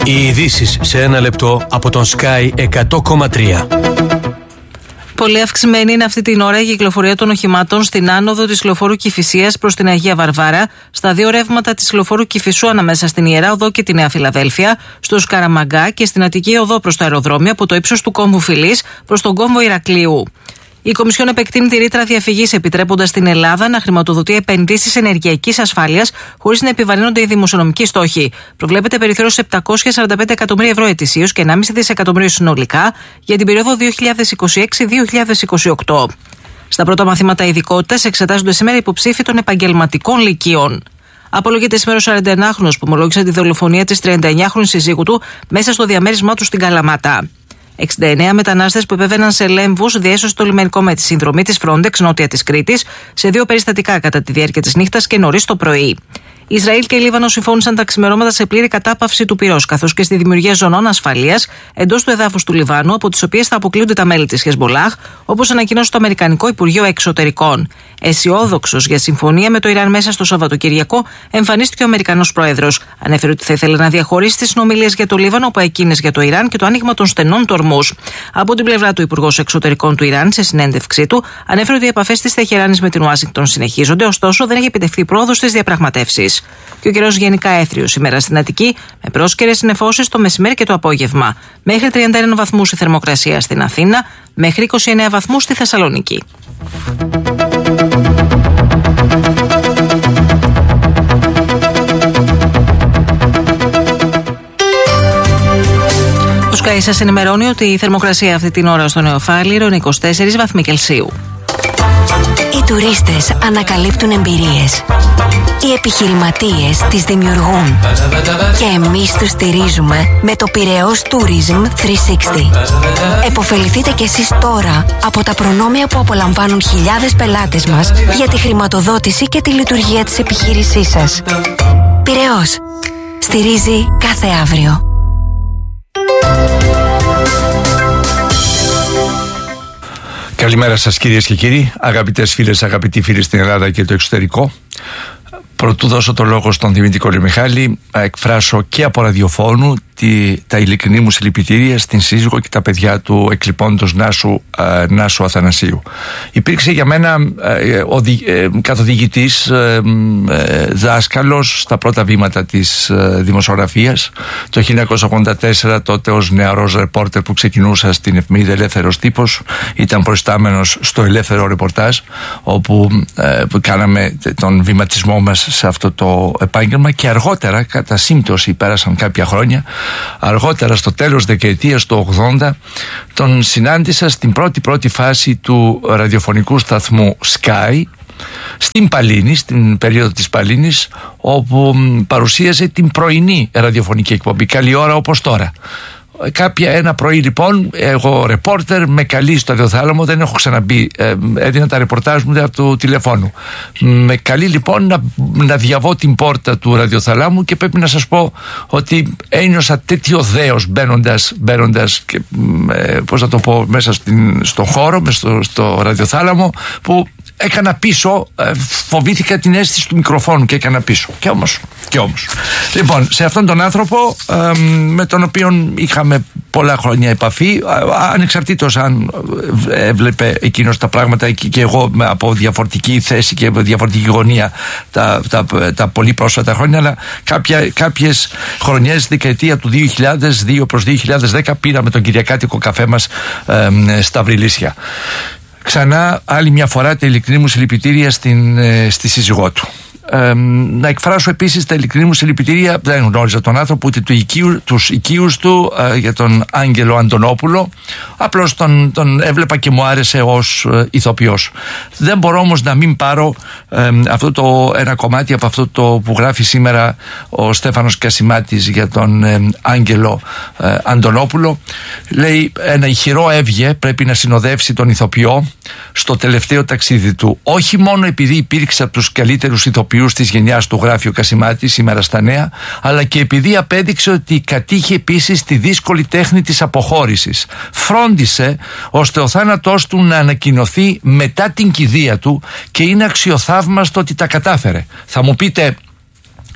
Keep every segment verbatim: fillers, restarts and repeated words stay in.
Οι ειδήσεις σε ένα λεπτό από τον Sky εκατό κόμμα τρία. Πολύ αυξημένη είναι αυτή την ώρα η κυκλοφορία των οχημάτων στην άνοδο της λεωφόρου Κηφισίας προς την Αγία Βαρβάρα, στα δύο ρεύματα της λεωφόρου Κηφισού ανάμεσα στην Ιερά Οδό και τη Νέα Φιλαδέλφια, στο Σκαραμαγκά και στην Αττική Οδό προς το αεροδρόμιο από το ύψος του κόμβου Φιλής προς τον κόμβο Ηρακλείου. Η Κομισιόν επεκτείνει τη ρήτρα διαφυγής, επιτρέποντας στην Ελλάδα να χρηματοδοτεί επενδύσεις ενεργειακής ασφάλειας χωρίς να επιβαρύνονται οι δημοσιονομικοί στόχοι. Προβλέπεται περιθώριο σε επτακόσια σαράντα πέντε εκατομμύρια ευρώ ετησίως και ενάμιση δισεκατομμύριο συνολικά για την περίοδο δύο χιλιάδες είκοσι έξι με δύο χιλιάδες είκοσι οκτώ. Στα πρώτα μαθήματα ειδικότητας εξετάζονται σήμερα υποψήφοι των επαγγελματικών λυκείων. Απολογείται σήμερα ο σαρανταενάχρονος που ομολόγησε τη δολοφονία της τριανταεννιάχρονης συζύγου του μέσα στο διαμέρισμά του στην Καλαμάτα. εξήντα εννέα μετανάστες που επέβαιναν σε λέμβους διέσωσε το λιμενικό με τη συνδρομή της Frontex νότια της Κρήτης σε δύο περιστατικά κατά τη διάρκεια της νύχτας και νωρίς το πρωί. Ισραήλ και Λίβανο συμφώνησαν τα ξημερώματα σε πλήρη κατάπαυση του πυρός, καθώς και στη δημιουργία ζωνών ασφαλείας εντός του εδάφους του Λιβάνου, από τις οποίες θα αποκλείονται τα μέλη της Χεσμολάχ, όπως ανακοινώσει το Αμερικανικό Υπουργείο Εξωτερικών. Αισιόδοξος για συμφωνία με το Ιράν μέσα στο Σαββατοκύριακο, εμφανίστηκε ο Αμερικανός Πρόεδρος. Ανέφερε ότι θα ήθελε να διαχωρίσει τις συνομιλίες για το Λίβανο από εκείνες για το Ιράν και το άνοιγμα των στενών του Ορμούζ. Από την πλευρά του, Υπουργός Εξωτερικών του Ιράν, σε συνέντευξή του, ανέφερε ότι οι επαφές της Τεχεράνης με την Ουάσιγκτον συνεχίζονται, ωστόσο δεν έχει επιτευχθεί πρόοδος στις διαπραγματεύσεις. Και ο καιρός γενικά έθριος σήμερα στην Αττική, με πρόσκαιρες νεφώσεις το μεσημέρι και το απόγευμα. Μέχρι τριάντα ένα βαθμούς η θερμοκρασία στην Αθήνα, μέχρι είκοσι εννέα βαθμούς στη Θεσσαλονίκη. Ο Sky σας ενημερώνει ότι η θερμοκρασία αυτή την ώρα στο Νεοφάλιρο είναι είκοσι τέσσερις βαθμοί Κελσίου. Οι τουρίστες ανακαλύπτουν εμπειρίες. Οι επιχειρηματίες τις δημιουργούν. Και εμείς τους στηρίζουμε με το Πειραιώς Tourism τριακόσια εξήντα. Εποφεληθείτε κι εσείς τώρα από τα προνόμια που απολαμβάνουν χιλιάδες πελάτες μας για τη χρηματοδότηση και τη λειτουργία της επιχείρησής σας. Πειραιώς. Στηρίζει κάθε αύριο. Καλημέρα σας κυρίες και κύριοι, αγαπητές φίλες, αγαπητοί φίλοι στην Ελλάδα και το εξωτερικό. Πρωτού δώσω το λόγο στον Δημήτρη Κολυμιχάλη, να εκφράσω και από ραδιοφώνου τη, τα ειλικρινή μου συλληπιτήρια στην σύζυγο και τα παιδιά του εκλειπώντος Νάσου, ε, Νάσου Αθανασίου. Υπήρξε για μένα ε, οδη, ε, καθοδηγητής, ε, ε, δάσκαλος στα πρώτα βήματα της ε, δημοσιογραφίας. Το χίλια εννιακόσια ογδόντα τέσσερα, τότε ως νεαρός ρεπόρτερ που ξεκινούσα στην εφημερίδα Ελεύθερος Τύπος, ήταν προϊστάμενος στο Ελεύθερο Ρεπορτάζ, όπου ε, κάναμε τον βηματισμό μας σε αυτό το επάγγελμα, και αργότερα, κατά σύμπτωση, πέρασαν κάποια χρόνια, αργότερα στο τέλος δεκαετίας του ογδόντα τον συνάντησα στην πρώτη πρώτη φάση του ραδιοφωνικού σταθμού Sky στην Παλίνη, στην περίοδο της Παλίνης, όπου παρουσίασε την πρωινή ραδιοφωνική εκπομπή, καλή ώρα όπως τώρα. Κάποια ένα πρωί λοιπόν, εγώ ρεπόρτερ, με καλεί στο ραδιοθάλαμο, δεν έχω ξαναμπεί, ε, έδινα τα ρεπορτάζ μου από το τηλεφώνου. Με καλεί λοιπόν να, να διαβώ την πόρτα του ραδιοθαλάμου, και πρέπει να σας πω ότι ένιωσα τέτοιο δέος μπαίνοντας, μπαίνοντας και, ε, πώς να το πω, μέσα στην, στον χώρο, μέσα στο, στο ραδιοθάλαμο, που έκανα πίσω, ε, φοβήθηκα την αίσθηση του μικροφόνου και έκανα πίσω. Και όμως, και όμως. Λοιπόν, σε αυτόν τον άνθρωπο, ε, με τον οποίο είχαμε πολλά χρόνια επαφή, ανεξαρτήτως αν έβλεπε εκείνος τα πράγματα και εγώ από διαφορετική θέση και από διαφορετική γωνία τα, τα, τα πολύ πρόσφατα χρόνια, αλλά κάποια, κάποιες χρονιές, δεκαετία του δύο χιλιάδες δύο προς δύο χιλιάδες δέκα, πήραμε τον κυριακάτικο καφέ μας ε, στα Βρυλίσια. Ξανά άλλη μια φορά τα ειλικρινή μου συλληπιτήρια στην, ε, στη σύζυγό του. Ε, να εκφράσω επίσης τα ειλικρινή μου συλληπιτήρια, δεν γνώριζα τον άνθρωπο ούτε του οικείου, τους οικείους του, ε, για τον Άγγελο Αντωνόπουλο. Απλώς τον, τον έβλεπα και μου άρεσε ως ε, ηθοποιός. Δεν μπορώ όμως να μην πάρω ε, αυτό το ένα κομμάτι από αυτό το που γράφει σήμερα ο Στέφανος Κασιμάτης για τον ε, Άγγελο ε, Αντωνόπουλο. Λέει: ένα ηχηρό έβγε πρέπει να συνοδεύσει τον ηθοποιό στο τελευταίο ταξίδι του, όχι μόνο επειδή υπήρξε από τους καλύτερους ηθοποιούς της γενιάς του, γράφει ο Κασιμάτης σήμερα στα Νέα, αλλά και επειδή απέδειξε ότι κατήχε επίσης τη δύσκολη τέχνη της αποχώρησης. Φρόντισε ώστε ο θάνατός του να ανακοινωθεί μετά την κηδεία του, και είναι αξιοθαύμαστο ότι τα κατάφερε. Θα μου πείτε,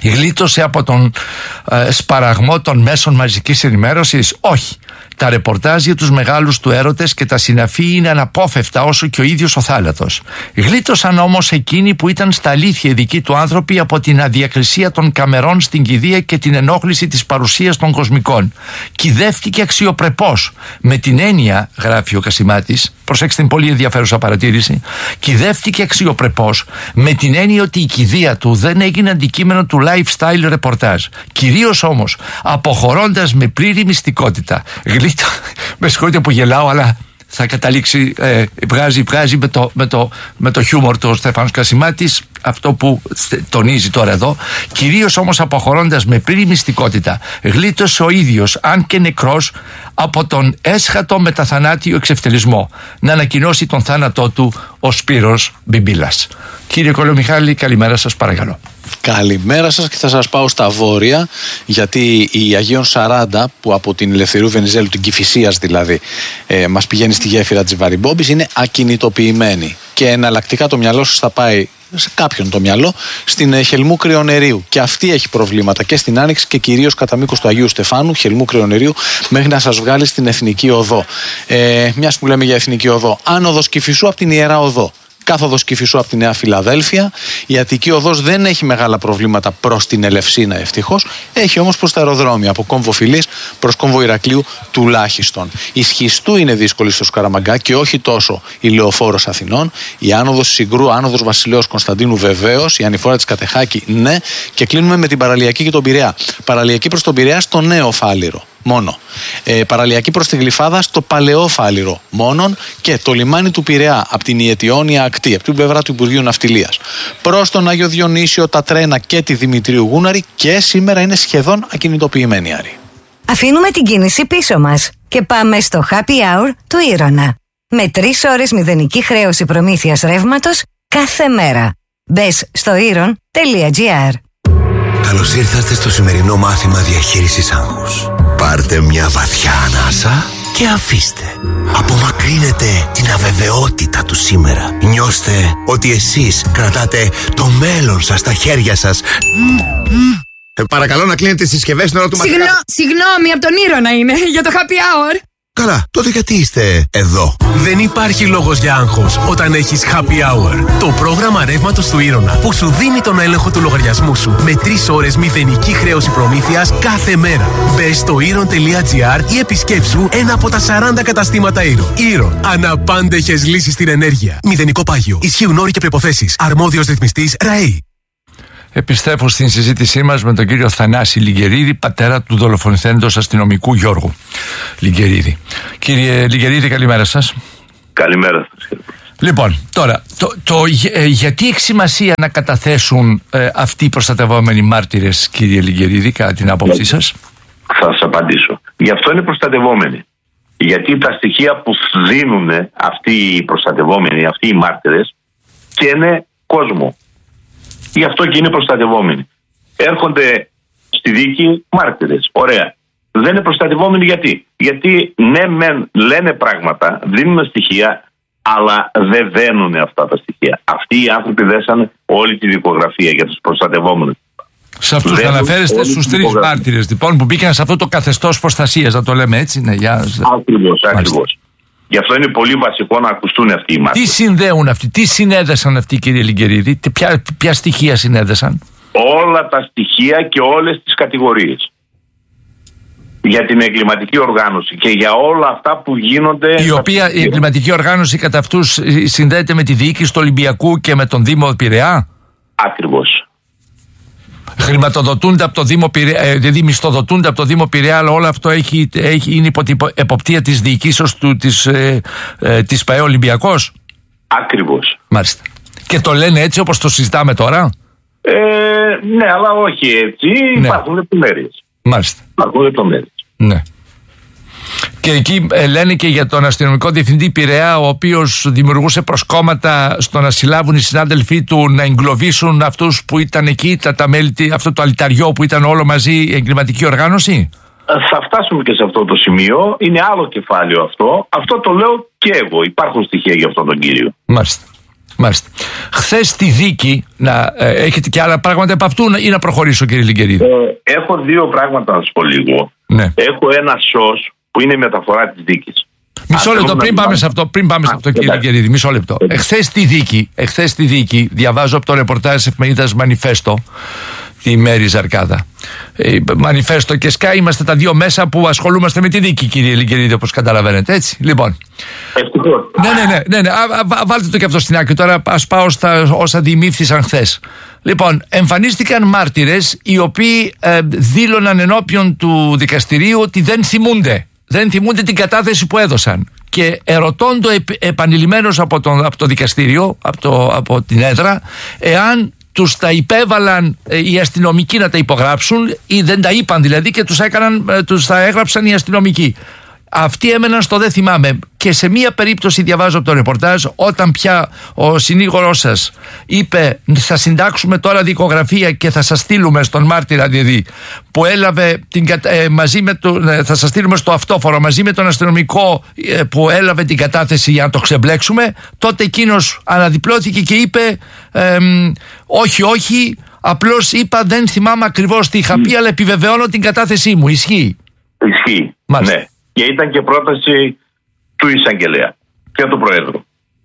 Γλίτωσε από τον ε, σπαραγμό των μέσων μαζικής ενημέρωσης? Όχι. Τα ρεπορτάζ για τους μεγάλους του έρωτες και τα συναφή είναι αναπόφευκτα όσο και ο ίδιος ο θάνατος. Γλίτωσαν όμως εκείνοι που ήταν στα αλήθεια οι δικοί του άνθρωποι από την αδιακρισία των καμερών στην κηδεία και την ενόχληση της παρουσίας των κοσμικών. Κυδεύτηκε αξιοπρεπώς. Με την έννοια, γράφει ο Κασιμάτης, προσέξτε την πολύ ενδιαφέρουσα παρατήρηση, κυδεύτηκε αξιοπρεπώς με την έννοια ότι η κηδεία του δεν έγινε αντικείμενο του lifestyle ρεπορτάζ. Κυρίως όμως αποχωρώντας με πλήρη μυστικότητα. Γλίτω, με συγχωρείτε που γελάω, αλλά θα καταλήξει, ε, βγάζει, βγάζει με, το, με, το, με το χιούμορ του ο Στέφανος Κασιμάτης αυτό που τονίζει τώρα εδώ. Κυρίως όμως αποχωρώντας με πλήρη μυστικότητα, γλίτωσε ο ίδιος, αν και νεκρός, από τον έσχατο μεταθανάτιο εξευτελισμό να ανακοινώσει τον θάνατό του ο Σπύρος Μπιμπίλας. Κύριε Κολομιχάλη, καλημέρα σας, παρακαλώ. Καλημέρα σας, και θα σας πάω στα βόρεια, γιατί η Αγίων σαράντα, που από την Ελευθερίου Βενιζέλου, την Κηφισίας δηλαδή, ε, μας πηγαίνει στη γέφυρα της Βαριμπόμπης, είναι ακινητοποιημένη και εναλλακτικά το μυαλό σας θα πάει, σε κάποιον το μυαλό, στην ε, Χελμού Κρυονερίου, και αυτή έχει προβλήματα και στην Άνοιξη και κυρίως κατά μήκος του Αγίου Στεφάνου, Χελμού Κρυονερίου, μέχρι να σας βγάλει στην Εθνική Οδό. Ε, μιας που λέμε για Εθνική Οδό, άνοδος Κηφισού από την Ιερά Οδό, κάθοδος Κηφισού από τη Νέα Φιλαδέλφια. Η Αττική Οδός δεν έχει μεγάλα προβλήματα προς την Ελευσίνα, ευτυχώς. Έχει όμως προς τα αεροδρόμια, από κόμβο Φιλής προς κόμβο Ηρακλείου τουλάχιστον. Η Σχιστού είναι δύσκολη στο Σκαραμαγκά και όχι τόσο η Λεωφόρος Αθηνών. Η άνοδος Συγκρού, άνοδος Βασιλέως Κωνσταντίνου βεβαίως. Η ανηφόρα της Κατεχάκη, ναι. Και κλείνουμε με την παραλιακή και τον Πειραιά. Παραλιακή προς τον Πειραιά στο Νέο Φάληρο μόνο. Ε, παραλιακή προς τη Γλυφάδα στο Παλαιό Φάληρο μόνον, και το λιμάνι του Πειραιά από την Ιετιόνια ακτή, από την πλευρά του Υπουργείου Ναυτιλίας, προς τον Άγιο Διονύσιο, τα τρένα και τη Δημητρίου Γούναρη, και σήμερα είναι σχεδόν ακινητοποιημένη, Άρη. Αφήνουμε την κίνηση πίσω μας και πάμε στο Happy Hour του Ήρωνα. Με τρεις ώρες μηδενική χρέωση προμήθειας ρεύματος κάθε μέρα. Μπες στο ήρων τελεία τζι άρ. Καλώς ήρθατε στο σημερινό μάθημα διαχείρισης άγχους. Πάρτε μια βαθιά ανάσα και αφήστε. Απομακρύνετε την αβεβαιότητα του σήμερα. Νιώστε ότι εσείς κρατάτε το μέλλον σας στα χέρια σας. Ε, παρακαλώ να κλείνετε τις συσκευές στην ώρα του μαθήματος. Συγγνώ, συγγνώμη, από τον Ήρωνα είναι, για το happy hour. Καλά, τότε γιατί είστε εδώ? Δεν υπάρχει λόγος για άγχος όταν έχεις Happy Hour. Το πρόγραμμα ρεύματος του Ήρωνα που σου δίνει τον έλεγχο του λογαριασμού σου με τρεις ώρες μηδενική χρέωση προμήθειας κάθε μέρα. Μπες στο ήρων τελεία τζι άρ ή επισκέψου ένα από τα σαράντα καταστήματα Ήρων. Ήρων. Αναπάντεχες λύσεις στην ενέργεια. Μηδενικό πάγιο. Ισχύουν όροι και προϋποθέσεις. Αρμόδιος ρυθμιστής ΡΑΕΗ. Επιστρέφω στην συζήτησή μας με τον κύριο Θανάση Λιγκερίδη, πατέρα του δολοφονηθέντος αστυνομικού Γιώργου Λιγκερίδη. Κύριε Λιγκερίδη, καλημέρα σας. Καλημέρα σας. Λοιπόν, τώρα, το, το, ε, γιατί έχει σημασία να καταθέσουν ε, αυτοί οι προστατευόμενοι μάρτυρες, κύριε Λιγκερίδη, κατά την άποψή σας? Θα σας απαντήσω. Γι' αυτό είναι προστατευόμενοι. Γιατί τα στοιχεία που δίνουν αυτοί οι προστατευόμενοι, αυτοί οι μάρτυρες, και είναι κόσμο. Γι' αυτό και είναι προστατευόμενοι. Έρχονται στη δίκη μάρτυρες. Ωραία. Δεν είναι προστατευόμενοι γιατί. Γιατί ναι, μεν λένε πράγματα, δίνουν στοιχεία, αλλά δεν δένουν αυτά τα στοιχεία. Αυτοί οι άνθρωποι δέσανε όλη τη δικογραφία για τους προστατευόμενους. Σε αυτούς αναφέρεστε στους τρεις μάρτυρες λοιπόν που μπήκαν σε αυτό το καθεστώς προστασίας, να το λέμε έτσι. Ναι, για... Ακριβώς, ακριβώς. Γι' αυτό είναι πολύ βασικό να ακουστούν αυτοί οι μάρτυρες. Τι συνδέουν αυτοί, τι συνέδεσαν αυτοί, κύριε Λιγκερίδη, ποια, ποια στοιχεία συνέδεσαν? Όλα τα στοιχεία και όλες τις κατηγορίες. Για την εγκληματική οργάνωση και για όλα αυτά που γίνονται. Η οποία η εγκληματική οργάνωση κατά αυτούς συνδέεται με τη διοίκηση του Ολυμπιακού και με τον Δήμο Πειραιά. Ακριβώς. Χρηματοδοτούνται από το Δήμο Πειραιά, δηλαδή μισθοδοτούνται από το Δήμο Πειραιά, αλλά όλο αυτό έχει, έχει, είναι υπό την εποπτεία της διοικήσεως του, της, ε, ε, της ΠαΕ Ολυμπιακός. Ακριβώς. Μάλιστα. Και το λένε έτσι όπως το συζητάμε τώρα? Ε, ναι, αλλά όχι έτσι. Ναι. Υπάρχουν λεπτομέρειες. Μάλιστα. Υπάρχουν λεπτομέρειες. Ναι. Και εκεί ε, λένε και για τον αστυνομικό διευθυντή Πειραιά, ο οποίος δημιουργούσε προσκόμματα στο να συλλάβουν οι συνάδελφοί του, να εγκλωβίσουν αυτούς που ήταν εκεί, τα, τα μέλη, αυτό το αλυταριό που ήταν όλο μαζί εγκληματική οργάνωση. Θα φτάσουμε και σε αυτό το σημείο. Είναι άλλο κεφάλαιο αυτό. Αυτό το λέω και εγώ. Υπάρχουν στοιχεία για αυτόν τον κύριο. Μάλιστα. Μάλιστα. Χθες στη δίκη, να, ε, έχετε και άλλα πράγματα από αυτού ή να προχωρήσω, κύριε Λιγκερίδη? Ε, έχω δύο πράγματα να σας πω λίγο. Ναι. Έχω ένα σως που είναι η μεταφορά της δίκης. Μισό λεπτό, πριν πάμε σε αυτό, πριν πάμε σε αυτό, κύριε Λιγκερίδη, μισό λεπτό. Εχθές στη δίκη, εχθές στη δίκη, διαβάζω από το ρεπορτάζ της εφημερίδας Μανιφέστο, τη Μέρη Ζαρκάδα. Ε, Μανιφέστο και Σκάι, είμαστε τα δύο μέσα που ασχολούμαστε με τη δίκη, κύριε Λιγκερίδη, όπως καταλαβαίνετε, έτσι. Λοιπόν. Ευτυχώς. Ναι, ναι, ναι, ναι, ναι. Α, α, βάλτε το και αυτό στην άκρη. Τώρα ας πάω στα όσα διημήφθησαν χθες. Λοιπόν, εμφανίστηκαν μάρτυρες οι οποίοι ε, δήλωναν ενώπιον του δικαστηρίου ότι δεν θυμούνται. Δεν θυμούνται την κατάθεση που έδωσαν. Και ερωτώντο επ, επανειλημμένος από, τον, από το δικαστήριο, από, το, από την έδρα, εάν τους τα υπέβαλαν ε, οι αστυνομικοί να τα υπογράψουν ή δεν τα είπαν δηλαδή και τους, έκαναν, ε, τους τα έγραψαν οι αστυνομικοί. Αυτοί έμεναν στο δεν θυμάμαι. Και σε μία περίπτωση, διαβάζω από το ρεπορτάζ, όταν πια ο συνήγορός σας είπε θα συντάξουμε τώρα δικογραφία και θα σας στείλουμε στον μάρτυρα δηλαδή, που έλαβε την, ε, μαζί με το, ε, θα σας στείλουμε στο αυτόφορο μαζί με τον αστυνομικό ε, που έλαβε την κατάθεση για να το ξεμπλέξουμε, τότε εκείνος αναδιπλώθηκε και είπε ε, όχι όχι, απλώς είπα δεν θυμάμαι ακριβώς τι είχα πει, αλλά επιβεβαιώνω την κατάθεσή μου. Ισχύει? Ισχύει, μάλιστα. Ναι. Και ήταν και πρόταση του εισαγγελέα και του Προέδρου.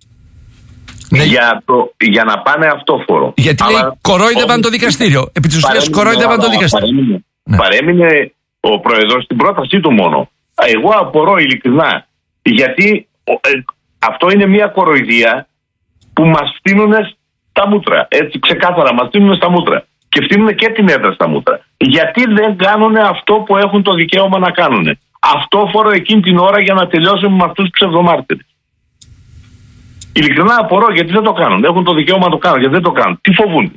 Ναι. Για, το, για να πάνε αυτόφορο. Γιατί αλλά, λέει κορόιδευαν το δικαστήριο. Επί της ουσίας κορόιδευαν το δικαστήριο. Παρέμεινε, ναι. παρέμεινε ο Πρόεδρος στην πρότασή του μόνο. Εγώ απορώ ειλικρινά. Γιατί ε, αυτό είναι μια κοροϊδία που μας φτύνουν στα μούτρα. Έτσι ξεκάθαρα μας φτύνουν στα μούτρα. Και φτύνουν και την έδρα στα μούτρα. Γιατί δεν κάνουν αυτό που έχουν το δικαίωμα να κάνουν? Αυτόφορο εκείνη την ώρα για να τελειώσουμε με αυτούς τους ψευδομάρτυρες. Ειλικρινά απορώ γιατί δεν το κάνουν. Έχουν το δικαίωμα να το κάνουν, γιατί δεν το κάνουν. Τι φοβούνται?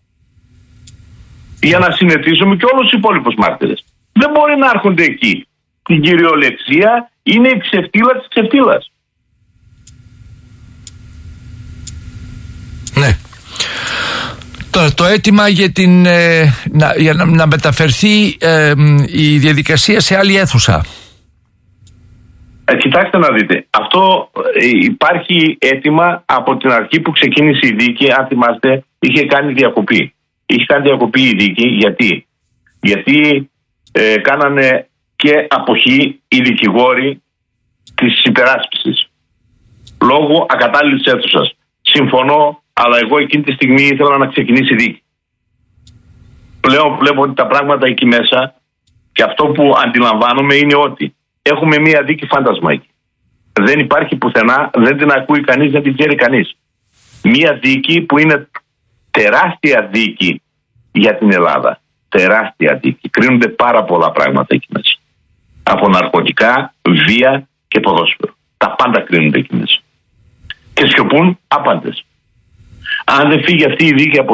Για να συνετήσουμε και όλους τους υπόλοιπους μάρτυρες. Δεν μπορεί να έρχονται εκεί. Την κυριολεξία είναι η ξεφτύλα της ξεφτύλας. Ναι. Το, το αίτημα για, την, ε, να, για να, να μεταφερθεί ε, η διαδικασία σε άλλη αίθουσα. Ε, κοιτάξτε να δείτε. Αυτό ε, υπάρχει αίτημα από την αρχή που ξεκίνησε η δίκη. Αν θυμάστε, είχε κάνει διακοπή. Είχε κάνει διακοπή η δίκη. Γιατί, Γιατί ε, κάνανε και αποχή οι δικηγόροι της υπεράσπισης. Λόγω ακατάλληλης αίθουσας. Συμφωνώ. Αλλά εγώ εκείνη τη στιγμή ήθελα να ξεκινήσει δίκη. Πλέον βλέπω ότι τα πράγματα εκεί μέσα και αυτό που αντιλαμβάνομαι είναι ότι έχουμε μία δίκη φάντασμα εκεί. Δεν υπάρχει πουθενά, δεν την ακούει κανείς, δεν την ξέρει κανείς. Μία δίκη που είναι τεράστια δίκη για την Ελλάδα. Τεράστια δίκη. Κρίνονται πάρα πολλά πράγματα εκεί μέσα. Από ναρκωτικά, βία και ποδόσφαιρο. Τα πάντα κρίνονται εκεί μέσα. Και σιωπούν άπαντες. Αν δεν φύγει αυτή η δίκη από